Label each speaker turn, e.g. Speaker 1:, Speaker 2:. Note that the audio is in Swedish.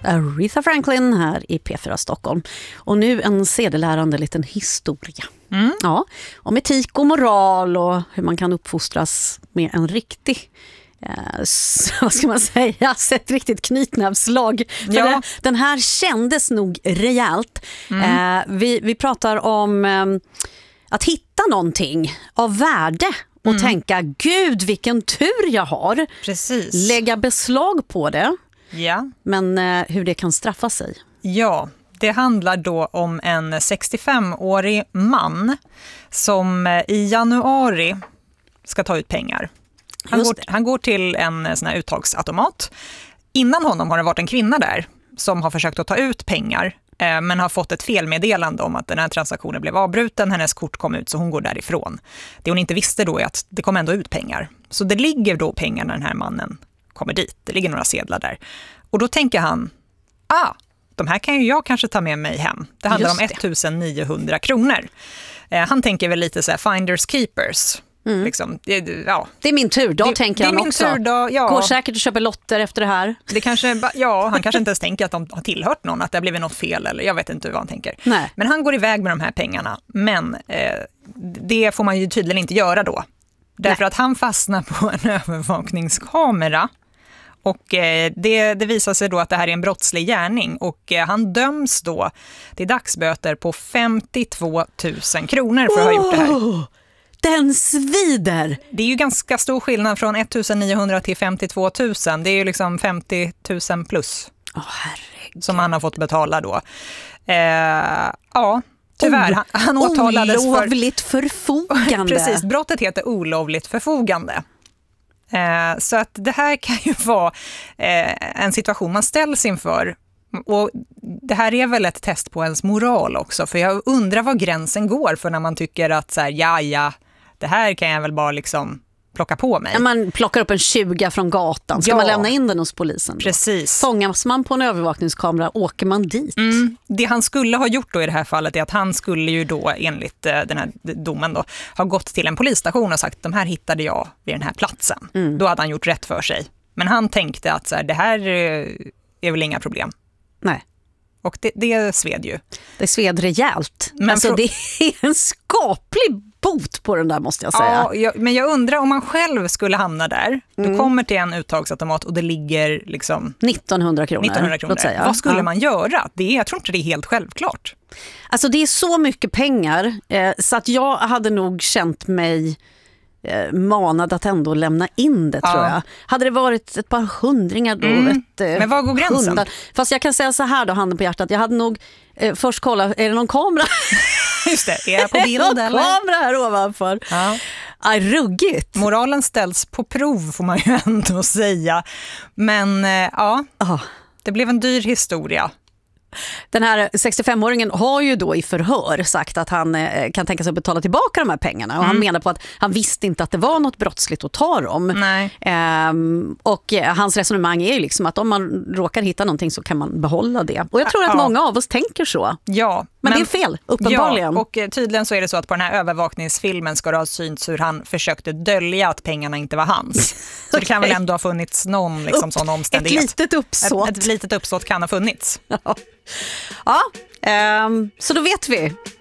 Speaker 1: Aretha Franklin här i P4 Stockholm. Och nu en sedelärande liten historia. Ja, om etik och moral och hur man kan uppfostras med en riktig vad ska man säga, ett riktigt knytnävslag.
Speaker 2: Ja.
Speaker 1: Den här kändes nog rejält. Vi pratar om att hitta någonting av värde och tänka, gud vilken tur jag har.
Speaker 2: Precis.
Speaker 1: Lägga beslag på det.
Speaker 2: Ja.
Speaker 1: Men hur det kan straffa sig. Ja.
Speaker 2: Det handlar då om en 65-årig man som i januari ska ta ut pengar. Han går till en sån här uttagsautomat. Innan honom har det varit en kvinna där som har försökt att ta ut pengar men har fått ett felmeddelande om att den här transaktionen blev avbruten. Hennes kort kom ut så hon går därifrån. Det hon inte visste då är att det kom ändå ut pengar. Så det ligger då pengar när den här mannen kommer dit. Det ligger några sedlar där. Och då tänker han, de här kan ju jag kanske ta med mig hem. Det handlar om 1900 kronor. Han tänker väl lite så här finders keepers. Liksom,
Speaker 1: det är min tur då, tänker han också. Går säkert och köper lotter efter det här.
Speaker 2: Det kanske, han kanske inte ens tänker att de har tillhört någon, att det har blivit något fel, eller jag vet inte vad han tänker.
Speaker 1: Nej.
Speaker 2: Men han går iväg med de här pengarna, men det får man ju tydligen inte göra då. Därför att han fastnar på en övervakningskamera. Och det visar sig då att det här är en brottslig gärning och han döms då till dagsböter på 52 000 kronor för att ha gjort det här.
Speaker 1: Den svider!
Speaker 2: Det är ju ganska stor skillnad från 1900 till 52 000. Det är ju liksom 50 000 plus som han har fått betala då. Tyvärr. Han åtalades för...
Speaker 1: Olovligt förfogande.
Speaker 2: Precis, brottet heter olovligt förfogande. Så att det här kan ju vara en situation man ställs inför. Och det här är väl ett test på ens moral också. För jag undrar var gränsen går för när man tycker att så här, det här kan jag väl bara liksom plocka på mig.
Speaker 1: Man plockar upp en 20 från gatan. Ska man lämna in den hos polisen då?
Speaker 2: Precis.
Speaker 1: Fångas man på en övervakningskamera, åker man dit.
Speaker 2: Det han skulle ha gjort då i det här fallet är att han skulle ju då enligt den här domen då ha gått till en polisstation och sagt de här hittade jag vid den här platsen. Då hade han gjort rätt för sig. Men han tänkte att så här, det här är väl inga problem.
Speaker 1: Nej.
Speaker 2: Och det sved ju.
Speaker 1: Det sved rejält. Men alltså, det är en skaplig bot på den där, måste jag säga.
Speaker 2: Ja, men jag undrar om man själv skulle hamna där. Du kommer till en uttagsautomat och det ligger liksom
Speaker 1: 1900 kronor.
Speaker 2: 1900 kronor.
Speaker 1: Säga.
Speaker 2: Vad skulle man göra? Jag tror inte det är helt självklart.
Speaker 1: Alltså det är så mycket pengar så att jag hade nog känt mig manad att ändå lämna in det, tror jag. Hade det varit ett par hundringar då,
Speaker 2: men var går gränsen?
Speaker 1: Fast jag kan säga så här då, handen på hjärtat, jag hade nog först kolla, är det någon kamera?
Speaker 2: Just det, är jag på bild eller?
Speaker 1: Kamera här ovanför. Ruggigt.
Speaker 2: Moralen ställs på prov, får man ju ändå säga. Men det blev en dyr historia.
Speaker 1: Den här 65-åringen har ju då i förhör sagt att han kan tänka sig att betala tillbaka de här pengarna. Och han menar på att han visste inte att det var något brottsligt att ta dem. Och hans resonemang är ju liksom att om man råkar hitta någonting så kan man behålla det. Och jag tror att många av oss tänker så.
Speaker 2: Ja,
Speaker 1: men det är fel, uppenbarligen.
Speaker 2: Ja, och tydligen så är det så att på den här övervakningsfilmen ska det ha synts hur han försökte dölja att pengarna inte var hans. Så det kan väl ändå ha funnits någon liksom, sån omständighet.
Speaker 1: Ett litet uppsåt.
Speaker 2: Ett litet uppsåt kan ha funnits.
Speaker 1: Så då vet vi.